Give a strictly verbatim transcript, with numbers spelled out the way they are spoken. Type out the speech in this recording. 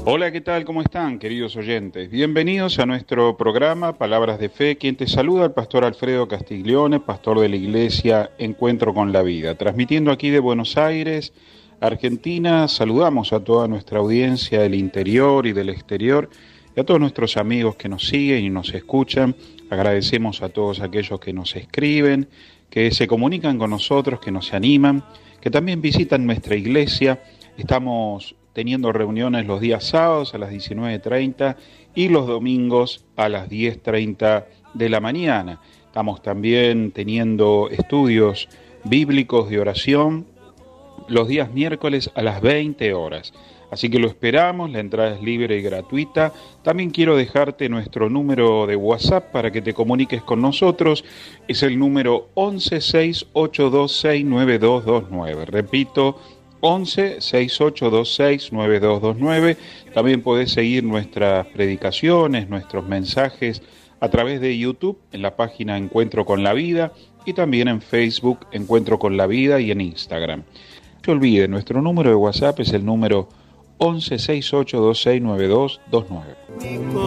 Hola, ¿qué tal? ¿Cómo están, queridos oyentes? Bienvenidos a nuestro programa Palabras de Fe. Quien te saluda, el pastor Alfredo Castiglione, pastor de la iglesia Encuentro con la Vida. Transmitiendo aquí de Buenos Aires, Argentina, saludamos a toda nuestra audiencia del interior y del exterior y a todos nuestros amigos que nos siguen y nos escuchan. Agradecemos a todos aquellos que nos escriben, que se comunican con nosotros, que nos animan, que también visitan nuestra iglesia. Estamos teniendo reuniones los días sábados a las diecinueve treinta y los domingos a las diez treinta de la mañana. Estamos también teniendo estudios bíblicos de oración los días miércoles a las veinte horas. Así que lo esperamos, la entrada es libre y gratuita. También quiero dejarte nuestro número de WhatsApp para que te comuniques con nosotros. Es el número once seis ocho dos seis nueve dos dos nueve. Repito, once seis ocho dos seis nueve dos dos nueve. También podés seguir nuestras predicaciones, nuestros mensajes a través de YouTube, en la página Encuentro con la Vida, y también en Facebook Encuentro con la Vida y en Instagram. No se olvide, nuestro número de WhatsApp es el número once seis ocho dos seis nueve dos dos nueve.